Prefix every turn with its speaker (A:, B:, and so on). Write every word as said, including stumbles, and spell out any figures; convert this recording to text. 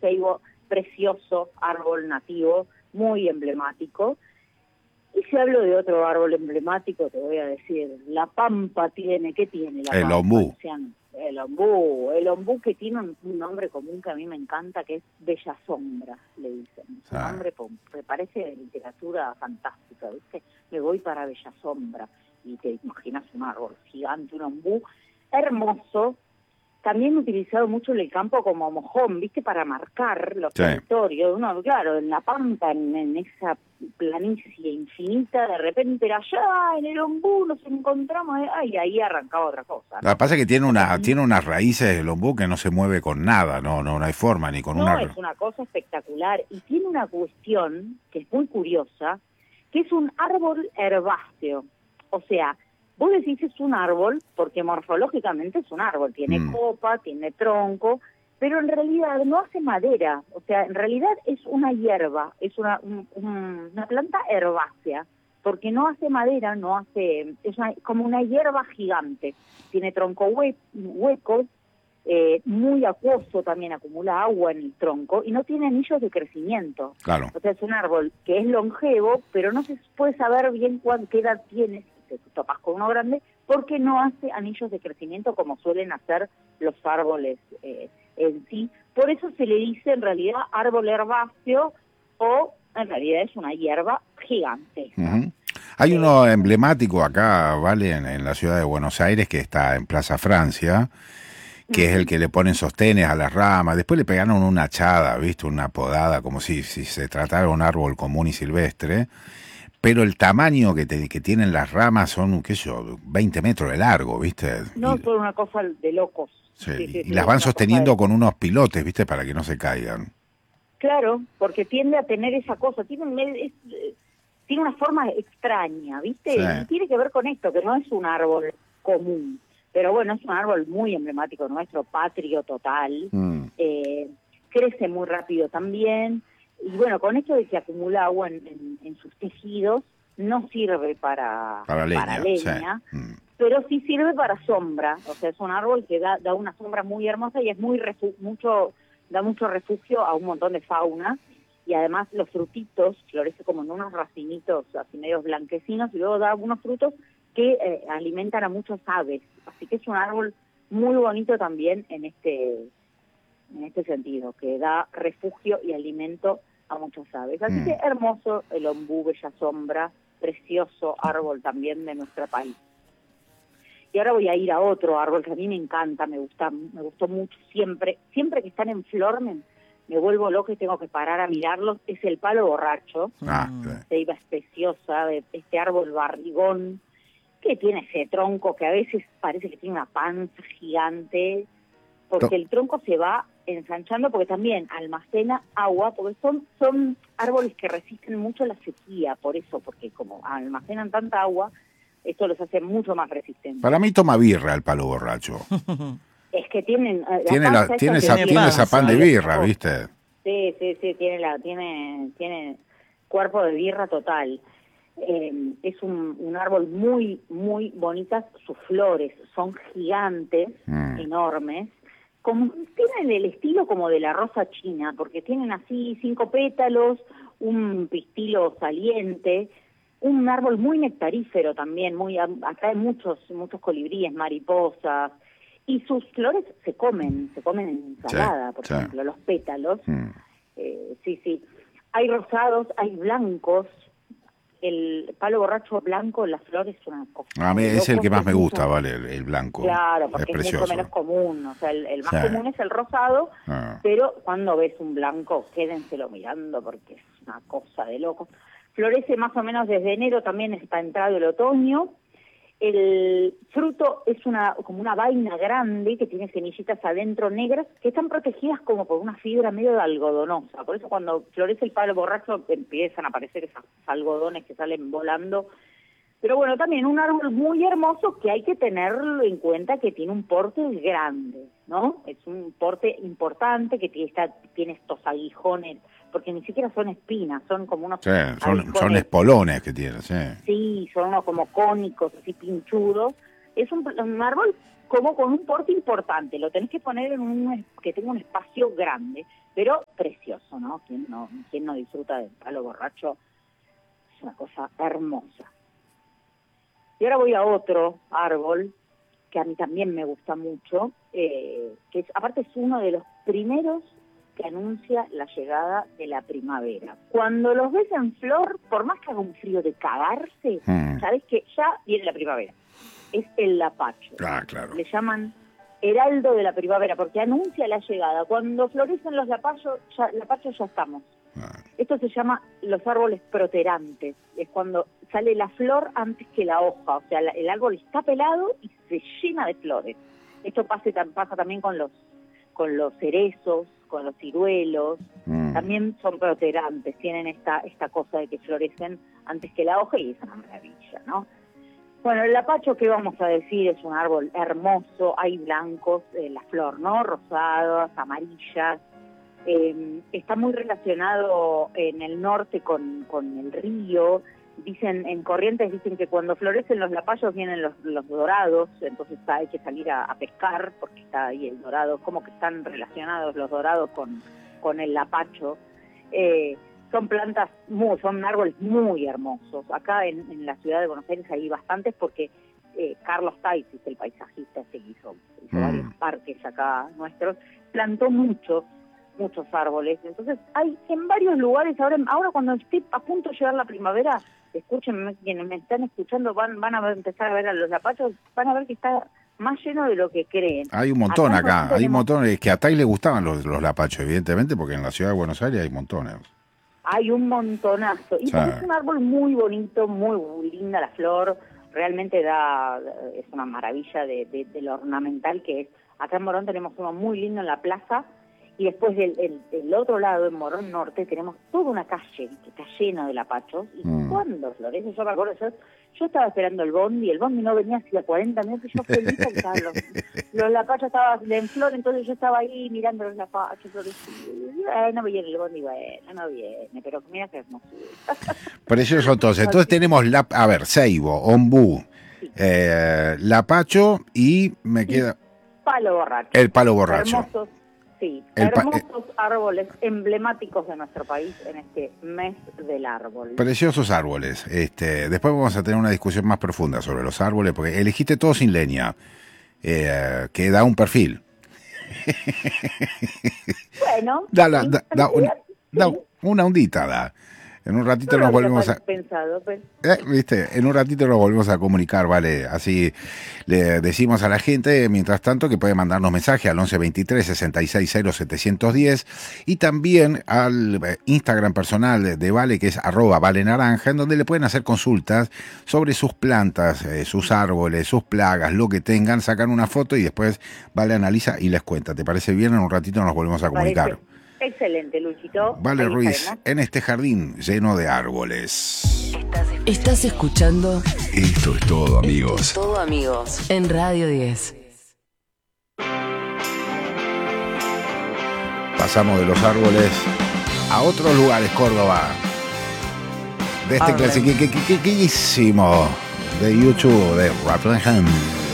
A: ceibo, precioso árbol nativo, muy emblemático. Y si hablo de otro árbol emblemático, te voy a decir, la pampa tiene, ¿qué tiene la
B: el
A: pampa?
B: ombú.
A: Luciano? El ombú, el ombú que tiene un, un nombre común que a mí me encanta, que es Bella Sombra, le dicen. Es un
B: Ah.
A: nombre, me parece de literatura fantástica, ¿viste? Me voy para Bella Sombra, y te imaginas un árbol gigante, un ombú hermoso, también utilizado mucho en el campo como mojón, ¿viste? Para marcar los
B: sí.
A: territorios. Uno, claro, en la pampa, en, en esa planicie infinita, de repente era allá, en el ombú, nos encontramos, eh, ay, ahí arrancaba otra cosa, ¿no?
B: Lo que pasa es que tiene una
A: Mm.
B: tiene unas raíces el ombú que no se mueve con nada, no no no hay forma ni con
A: No,
B: una...
A: es una cosa espectacular. Y tiene una cuestión que es muy curiosa, que es un árbol herbáceo. O sea, vos decís es un árbol porque morfológicamente es un árbol, tiene
B: Mm.
A: copa, tiene tronco, pero en realidad no hace madera, o sea, en realidad es una hierba, es una, un, un, una planta herbácea, porque no hace madera, no hace, es una, como una hierba gigante, tiene tronco hue, huecos, eh, muy acuoso, también acumula agua en el tronco y no tiene anillos de crecimiento.
B: Claro.
A: O sea, es un árbol que es longevo, pero no se puede saber bien cuál, qué edad tiene, te topas con uno grande, porque no hace anillos de crecimiento como suelen hacer los árboles eh, en sí. Por eso se le dice en realidad árbol herbáceo o en realidad es una hierba gigante.
B: Uh-huh. Hay
A: eh,
B: uno emblemático acá, ¿vale? En, en la ciudad de Buenos Aires, que está en Plaza Francia, que uh-huh. es el que le ponen sostenes a las ramas. Después le pegaron una hachada, ¿viste? Una podada, como si, si se tratara de un árbol común y silvestre. Pero el tamaño que, te, que tienen las ramas son, qué sé yo, veinte metros de largo, ¿viste?
A: No,
B: y,
A: son una cosa de locos.
B: Sí,
A: sí, sí,
B: y
A: sí,
B: las van sosteniendo
A: de...
B: con unos pilotes, ¿viste? Para que no se caigan.
A: Claro, porque tiende a tener esa cosa, tiene, un, es, tiene una forma extraña, ¿viste?
B: Sí.
A: Y tiene que ver con esto, que no es un árbol común, pero bueno, es un árbol muy emblemático nuestro, patrio total,
B: Mm.
A: eh, crece muy rápido también, y bueno, con esto de que acumula agua en, en, en sus tejidos, no sirve para,
B: para leña,
A: para leña
B: sí. mm.
A: pero sí sirve para sombra, o sea, es un árbol que da, da una sombra muy hermosa y es muy refu- mucho da mucho refugio a un montón de fauna, y además los frutitos, florece como en unos racimitos así medios blanquecinos, y luego da unos frutos que eh, alimentan a muchas aves, así que es un árbol muy bonito también en este en este sentido, que da refugio y alimento a muchas aves. Así
B: Mm.
A: que hermoso el ombú, bella sombra, precioso árbol también de nuestro país. Y ahora voy a ir a otro árbol que a mí me encanta, me gusta, me gustó mucho siempre, siempre que están en flor me, me vuelvo loca y tengo que parar a mirarlos, es el palo borracho,
B: Ah, sí.
A: ceiba especiosa, de este árbol barrigón, que tiene ese tronco que a veces parece que tiene una panza gigante, porque
B: To-
A: el tronco se va ensanchando, porque también almacena agua, porque son, son árboles que resisten mucho la sequía, por eso, porque como almacenan tanta agua, esto los hace mucho más resistentes.
B: Para mí toma birra el palo borracho.
A: Es que tienen... eh, La
B: Tiene, la,
A: panza
B: tiene,
A: esa
B: esa,
A: que
B: tiene esa pan de
A: sí,
B: birra, ¿viste?
A: Sí, sí, sí, tiene, la, tiene, tiene cuerpo de birra total. Eh, es un, un árbol muy, muy bonitas, sus flores son gigantes,
B: Mm.
A: enormes, como, tienen el estilo como de la rosa china, porque tienen así cinco pétalos, un pistilo saliente, un árbol muy nectarífero también, muy atrae muchos muchos colibríes, mariposas, y sus flores se comen, se comen en ensalada,
B: Sí,
A: por
B: sí.
A: ejemplo, los pétalos,
B: Mm.
A: eh, sí, sí. Hay rosados, hay blancos, el palo borracho blanco, las flores son una cosa.
B: A mí
A: de
B: es el
A: locos,
B: que más
A: es
B: me gusta,
A: mucho-
B: vale, el, el blanco.
A: Claro,
B: es
A: porque es,
B: precioso.
A: mucho menos común, o sea, el, el más
B: Sí.
A: común es el rosado,
B: Ah.
A: pero cuando ves un blanco, quédenselo mirando porque es una cosa de loco. Florece más o menos desde enero, también está entrado el otoño. El fruto es una como una vaina grande que tiene semillitas adentro negras que están protegidas como por una fibra medio de algodonosa. Por eso cuando florece el palo borracho empiezan a aparecer esos algodones que salen volando. Pero bueno, también un árbol muy hermoso que hay que tenerlo en cuenta que tiene un porte grande, ¿no? Es un porte importante que tiene, está, tiene estos aguijones, porque ni siquiera son espinas, son como unos
B: Sí, son,
A: aguijones.
B: son espolones que tiene, sí.
A: Sí, son unos como cónicos, así pinchudos. Es un, un árbol como con un porte importante. Lo tenés que poner en un que tenga un espacio grande, pero precioso, ¿no? ¿Quién no, quién no disfruta del palo borracho? Es una cosa hermosa. Y ahora voy a otro árbol que a mí también me gusta mucho, eh, que es, aparte es uno de los primeros que anuncia la llegada de la primavera. Cuando los ves en flor, por más que haga un frío de cagarse, mm. sabes que ya viene la primavera. Es el lapacho.
B: Ah, claro.
A: Le llaman heraldo de la primavera, porque anuncia la llegada. Cuando florecen los lapachos, ya, lapachos ya estamos. Ah. Esto se llama los árboles proterantes. Es cuando sale la flor antes que la hoja. O sea, la, el árbol está pelado y se llena de flores. Esto pasa, pasa también con los con los cerezos, con los ciruelos. Mm. También son proterantes. Tienen esta esta cosa de que florecen antes que la hoja y es una maravilla, ¿no? Bueno, el lapacho, ¿qué vamos a decir? Es un árbol hermoso, hay blancos, eh, la flor, ¿no? Rosadas, amarillas. Eh, está muy relacionado en el norte con, con el río. Dicen, en Corrientes dicen que cuando florecen los lapachos vienen los, los dorados, entonces hay que salir a, a pescar porque está ahí el dorado, como que están relacionados los dorados con, con el lapacho. Eh, Son plantas, muy, son árboles muy hermosos. Acá en, en la ciudad de Buenos Aires hay bastantes porque eh, Carlos Taisis, el paisajista ese que hizo, hizo mm. varios parques acá nuestros, plantó muchos, muchos árboles. Entonces hay en varios lugares, ahora ahora cuando esté a punto de llegar la primavera, escúchenme, quienes me están escuchando van van a empezar a ver a los lapachos, van a ver que está más lleno de lo que creen.
B: Hay un montón acá, acá
A: tenemos...
B: hay un montón, es que a Tai le gustaban los, los lapachos, evidentemente, porque en la ciudad de Buenos Aires hay montones.
A: Hay un montonazo. Y
B: sí.
A: Es un árbol muy bonito, muy, muy linda la flor. Realmente da, es una maravilla de, de, de lo ornamental que es. Acá en Morón tenemos uno muy lindo en la plaza. Y después del, del, del otro lado, en Morón Norte, tenemos toda una calle que está llena de lapachos. Y mm. cuando florece, yo me acuerdo, yo, yo estaba esperando el bondi, el bondi no venía hacía cuarenta minutos, y yo feliz porque estaban los, los lapachos estaban en flor, entonces yo estaba ahí mirando los lapachos, eh, no viene el bondi, bueno, no viene, pero mira qué hermosura.
B: Precioso entonces, entonces tenemos, la, a ver, ceibo, ombú, sí. eh, lapacho y me sí. queda...
A: Palo borracho.
B: El palo borracho.
A: Hermosos. Sí, el hermosos pa- árboles emblemáticos de nuestro país en este mes del árbol.
B: Preciosos árboles. Este, después vamos a tener una discusión más profunda sobre los árboles, porque elegiste todo sin leña, eh, que da un perfil.
A: Bueno,
B: da, la, da, da, un, da una ondita, da. En un ratito no nos volvemos a...
A: Pensado, pues.
B: eh, ¿Viste? En un ratito nos volvemos a comunicar, ¿vale? Así le decimos a la gente, mientras tanto, que puede mandarnos mensaje al once veintitrés sesenta y seis cero setecientos diez y también al Instagram personal de, de Vale, que es arroba Vale Naranja, en donde le pueden hacer consultas sobre sus plantas, eh, sus árboles, sus plagas, lo que tengan, sacan una foto y después Vale analiza y les cuenta. ¿Te parece bien? En un ratito nos volvemos a comunicar.
A: Parece. Excelente, Luchito.
B: Vale Ahí Ruiz, estaremos. En este jardín lleno de árboles.
C: Estás escuchando
D: Esto es todo, amigos.
C: Es todo, amigos. En Radio diez.
B: Pasamos de los árboles a otros lugares, Córdoba. De este clasiquísimo de YouTube de Rapland.